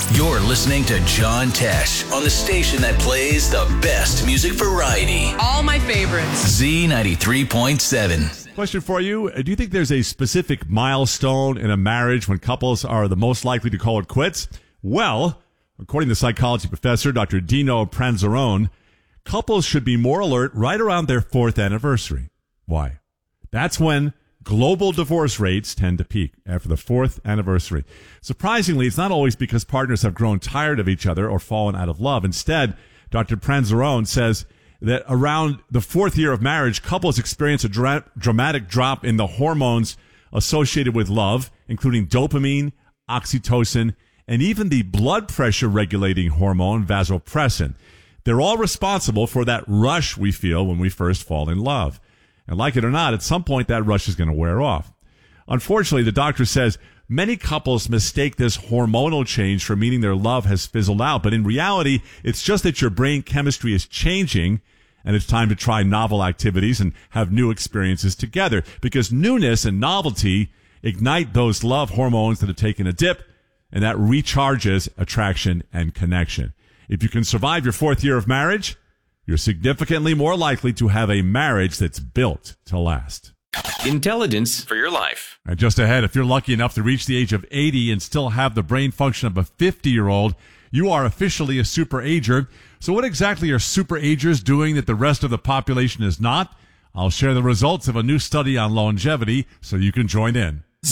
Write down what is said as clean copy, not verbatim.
You're listening to John Tesh on the station that plays the best music variety. All my favorites. Z93.7. Question for you. Do you think there's a specific milestone in a marriage when couples are the most likely to call it quits? Well, according to psychology professor Dr. Dino Pranzarone, couples should be more alert right around their 4th anniversary. Why? That's when global divorce rates tend to peak, after the 4th anniversary. Surprisingly, it's not always because partners have grown tired of each other or fallen out of love. Instead, Dr. Pranzarone says that around the 4th year of marriage, couples experience a dramatic drop in the hormones associated with love, including dopamine, oxytocin, and even the blood pressure regulating hormone vasopressin. They're all responsible for that rush we feel when we first fall in love. And like it or not, at some point that rush is going to wear off. Unfortunately, the doctor says many couples mistake this hormonal change for meaning their love has fizzled out. But in reality, it's just that your brain chemistry is changing and it's time to try novel activities and have new experiences together. Because newness and novelty ignite those love hormones that have taken a dip, and that recharges attraction and connection. If you can survive your 4th year of marriage, you're significantly more likely to have a marriage that's built to last. Intelligence for your life. And just ahead, if you're lucky enough to reach the age of 80 and still have the brain function of a 50-year-old, you are officially a super ager. So what exactly are super agers doing that the rest of the population is not? I'll share the results of a new study on longevity so you can join in.